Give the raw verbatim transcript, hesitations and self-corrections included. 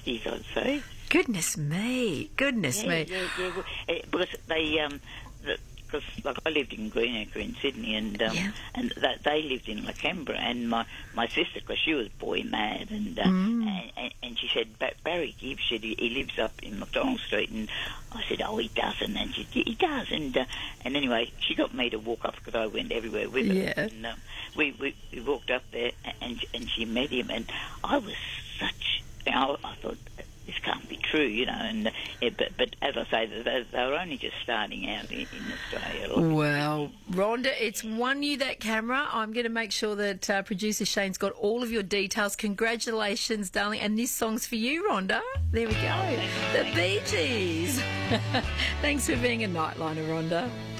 fifties, I'd say. Goodness me, goodness Yeah, me. yeah, yeah. Well, eh, because they, um, because like I lived in Greenacre in Sydney, and um, Yeah. and that they lived in Lakembra, and my my sister, because she was boy mad, and uh, Mm. and, and and she said "Ba- Barry Gibbs said he, he lives up in McDonald Street, and I said, oh, he doesn't, and she he does, and uh, and anyway, she got me to walk up because I went everywhere with her. Yeah. And, um, we, we we walked up there, and and she met him, and I was such, you know, I thought, this can't be true, you know. And uh, yeah, but but as I say, they, they were only just starting out in, in Australia. Well, Rhonda, it's won you that camera. I'm going to make sure that uh, producer Shane's got all of your details. Congratulations, darling. And this song's for you, Rhonda. There we go. The Bee Gees. Thanks for being a nightliner, Rhonda.